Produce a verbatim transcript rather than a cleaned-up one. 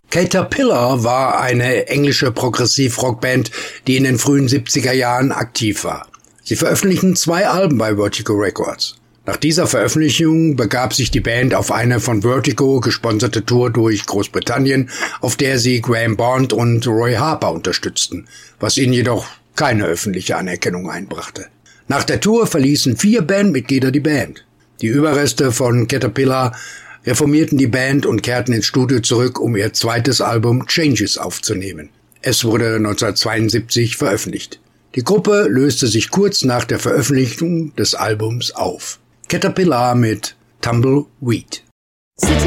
Caterpillar war eine englische Progressiv-Rockband, die in den frühen siebziger Jahren aktiv war. Sie veröffentlichten zwei Alben bei Vertigo Records. Nach dieser Veröffentlichung begab sich die Band auf eine von Vertigo gesponserte Tour durch Großbritannien, auf der sie Graham Bond und Roy Harper unterstützten, was ihnen jedoch keine öffentliche Anerkennung einbrachte. Nach der Tour verließen vier Bandmitglieder die Band. Die Überreste von Caterpillar reformierten die Band und kehrten ins Studio zurück, um ihr zweites Album Changes aufzunehmen. Es wurde neunzehnhundertzweiundsiebzig veröffentlicht. Die Gruppe löste sich kurz nach der Veröffentlichung des Albums auf. Caterpillar mit Tumbleweed.